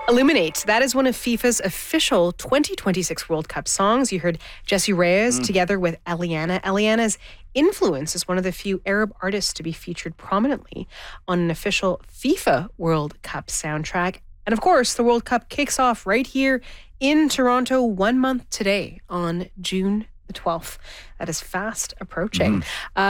Illuminate. That is one of FIFA's official 2026 World Cup songs. You heard Jessie Reyez together with Eliana. Eliana's influence is one of the few Arab artists to be featured prominently on an official FIFA World Cup soundtrack. And of course, the World Cup kicks off right here in Toronto 1 month today on June the 12th. That is fast approaching.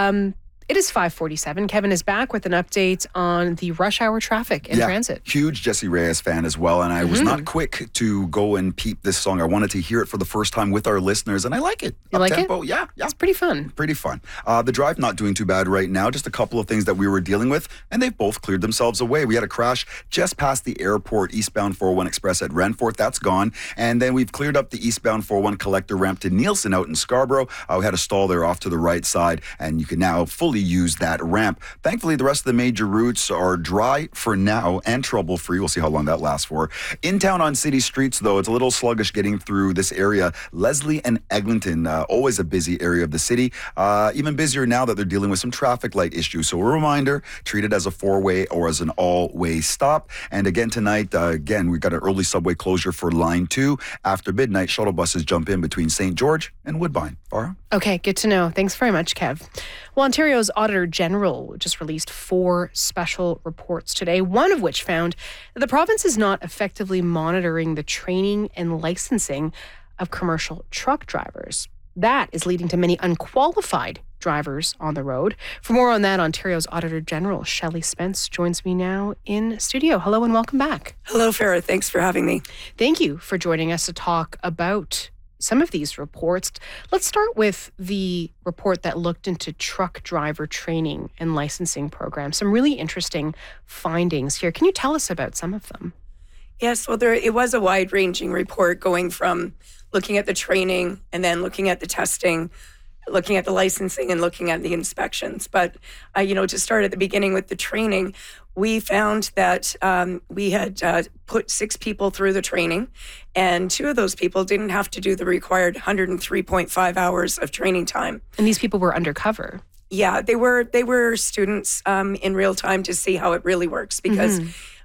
It is 5:47. Kevin is back with an update on the rush hour traffic in transit. Huge Jessie Reyez fan as well. And I was not quick to go and peep this song. I wanted to hear it for the first time with our listeners, and I like it. You like Up-tempo. it? Yeah. It's pretty fun. Pretty fun. The drive not doing too bad right now. Just a couple of things that we were dealing with, and they've both cleared themselves away. We had a crash just past the airport, eastbound 401 Express at Renfort. That's gone. And then we've cleared up the eastbound 401 collector ramp to Nielsen out in Scarborough. We had a stall there off to the right side, and you can now fully use that ramp. Thankfully, the rest of the major routes are dry for now and trouble-free. We'll see how long that lasts for. In town on city streets, though, it's a little sluggish getting through this area. Leslie and Eglinton, always a busy area of the city. Even busier now that they're dealing with some traffic light issues. So a reminder, treat it as a four-way or as an all-way stop. And again tonight, we've got an early subway closure for Line 2. After midnight, shuttle buses jump in between St. George and Woodbine. Farah? Okay, good to know. Thanks very much, Kev. Well, Ontario's Auditor General just released 4 special reports today, one of which found that the province is not effectively monitoring the training and licensing of commercial truck drivers. That is leading to many unqualified drivers on the road. For more on that, Ontario's Auditor General, Shelley Spence, joins me now in studio. Hello and welcome back. Hello, Farah. Thanks for having me. Thank you for joining us to talk about some of these reports. Let's start with the report that looked into truck driver training and licensing programs. Some really interesting findings here. Can you tell us about some of them? Yes, well, it was a wide-ranging report going from looking at the training and then looking at the testing, looking at the licensing and looking at the inspections. But, to start at the beginning with the training, we found that we had put 6 people through the training, and 2 of those people didn't have to do the required 103.5 hours of training time. And these people were undercover. Yeah, they were students in real time to see how it really works, because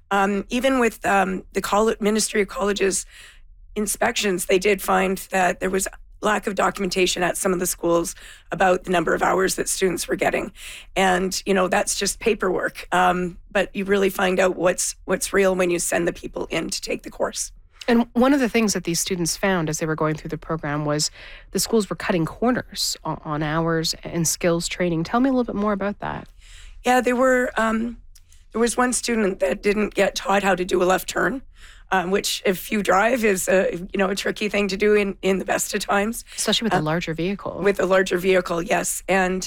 even with the Ministry of Colleges inspections, they did find that there was lack of documentation at some of the schools about the number of hours that students were getting. And, that's just paperwork. But you really find out what's real when you send the people in to take the course. And one of the things that these students found as they were going through the program was the schools were cutting corners on hours and skills training. Tell me a little bit more about that. Yeah, there was one student that didn't get taught how to do a left turn. Which, if you drive, is a tricky thing to do in the best of times, especially with a larger vehicle. With a larger vehicle, yes, and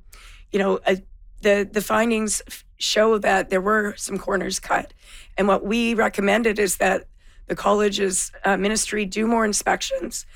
the findings show that there were some corners cut, and what we recommended is that the college's ministry do more inspections